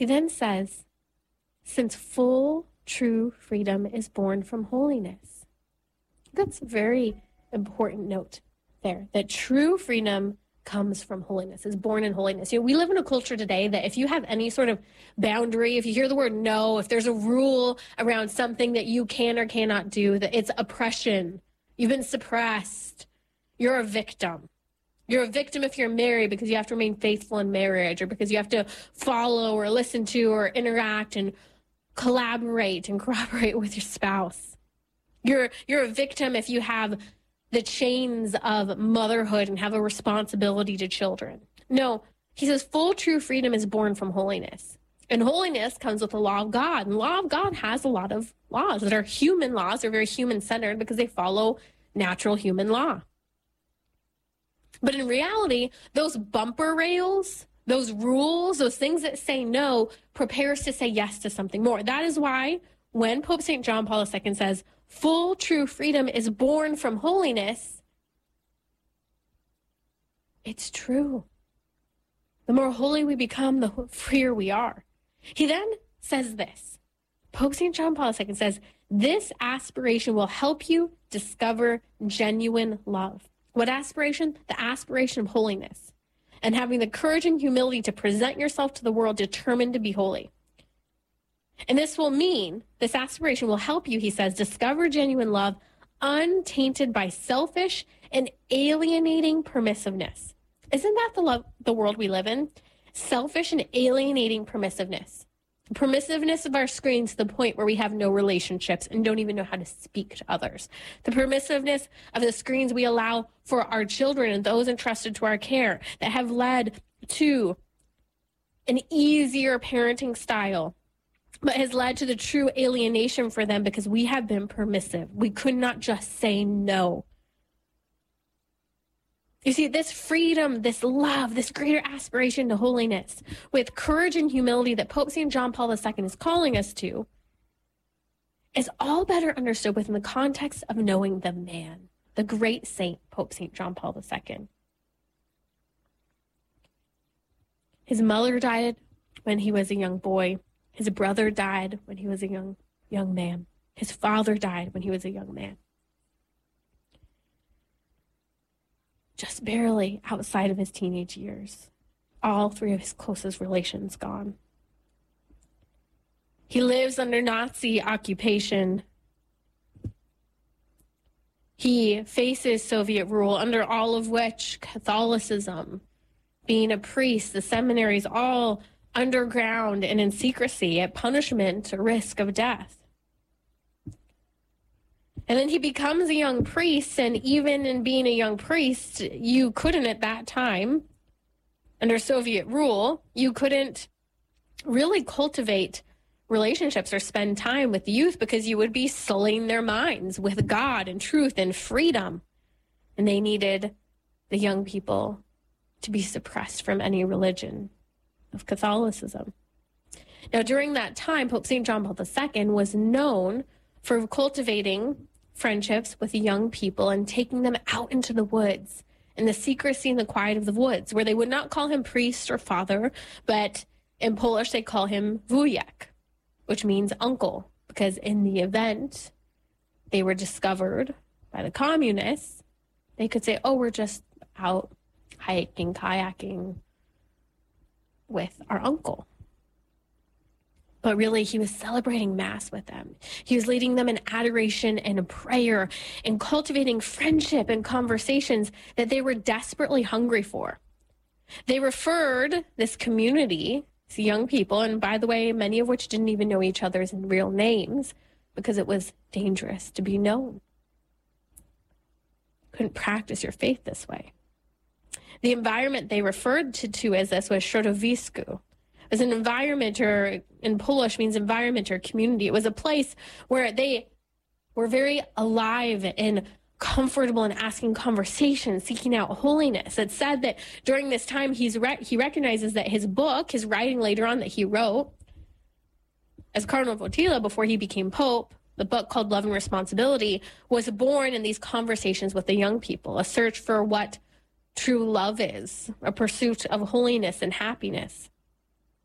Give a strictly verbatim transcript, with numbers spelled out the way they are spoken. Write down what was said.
He then says, since full true freedom is born from holiness. That's a very important note there, that true freedom comes from holiness, is born in holiness. You know, we live in a culture today that if you have any sort of boundary, if you hear the word no, if there's a rule around something that you can or cannot do, that it's oppression, you've been suppressed, you're a victim. You're a victim if you're married because you have to remain faithful in marriage, or because you have to follow or listen to or interact and collaborate and cooperate with your spouse. You're you're a victim if you have the chains of motherhood and have a responsibility to children. No, he says full true freedom is born from holiness. And holiness comes with the law of God. And the law of God has a lot of laws that are human laws. They're very human-centered because they follow natural human law. But in reality, those bumper rails, those rules, those things that say no, prepare us to say yes to something more. That is why when Pope Saint John Paul the Second says, full true freedom is born from holiness, it's true. The more holy we become, the freer we are. He then says this. Pope Saint John Paul the Second says, this aspiration will help you discover genuine love. What aspiration? The aspiration of holiness. And having the courage and humility to present yourself to the world determined to be holy. And this will mean, this aspiration will help you, he says, discover genuine love untainted by selfish and alienating permissiveness. Isn't that the love, the world we live in? Selfish and alienating permissiveness. Permissiveness of our screens to the point where we have no relationships and don't even know how to speak to others. The permissiveness of the screens we allow for our children and those entrusted to our care that have led to an easier parenting style, but has led to the true alienation for them because we have been permissive. We could not just say no. You see, this freedom, this love, this greater aspiration to holiness, with courage and humility that Pope Saint John Paul the Second is calling us to, is all better understood within the context of knowing the man, the great saint, Pope Saint John Paul the Second. His mother died when he was a young boy. His brother died when he was a young, young man. His father died when he was a young man. Just barely outside of his teenage years. All three of his closest relations gone. He lives under Nazi occupation. He faces Soviet rule, under all of which Catholicism, being a priest, the seminaries, all underground and in secrecy at punishment or risk of death. And then he becomes a young priest, and even in being a young priest, you couldn't at that time, under Soviet rule, you couldn't really cultivate relationships or spend time with youth because you would be sullying their minds with God and truth and freedom. And they needed the young people to be suppressed from any religion of Catholicism. Now, during that time, Pope Saint John Paul the Second was known for cultivating friendships with young people and taking them out into the woods, in the secrecy and the quiet of the woods, where they would not call him priest or father, but in Polish they call him wujek, which means uncle, because in the event they were discovered by the communists, they could say, oh, we're just out hiking, kayaking with our uncle. But really, he was celebrating Mass with them. He was leading them in adoration and prayer and cultivating friendship and conversations that they were desperately hungry for. They referred this community, these young people, and by the way, many of which didn't even know each other's real names because it was dangerous to be known. Couldn't practice your faith this way. The environment they referred to, to as this was środowisku. It was an environment, or in Polish means environment or community. It was a place where they were very alive and comfortable in asking conversations, seeking out holiness. It said that during this time, he's re- he recognizes that his book, his writing later on that he wrote as Cardinal Wojtyla before he became Pope, the book called Love and Responsibility, was born in these conversations with the young people, a search for what true love is, a pursuit of holiness and happiness.